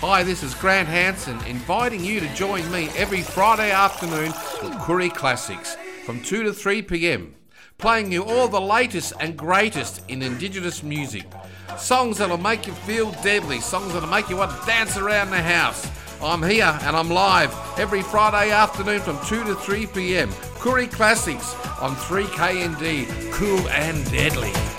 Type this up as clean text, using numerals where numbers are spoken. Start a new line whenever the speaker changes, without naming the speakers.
Hi, this is Grant Hansen, inviting you to join me every Friday afternoon for Koori Classics from 2 to 3 p.m, playing you all the latest and greatest in Indigenous music. Songs that'll make you feel deadly, songs that'll make you want to dance around the house. I'm here and I'm live every Friday afternoon from 2 to 3 p.m. Koori Classics on 3KND, cool and deadly.